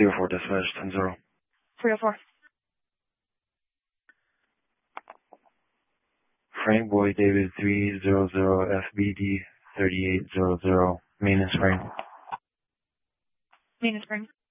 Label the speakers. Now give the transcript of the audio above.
Speaker 1: 04 dispatch 10-0.
Speaker 2: 304.
Speaker 1: Frank Boy David 300 FBD 3800. Maintenance frame.
Speaker 2: Maintenance frame.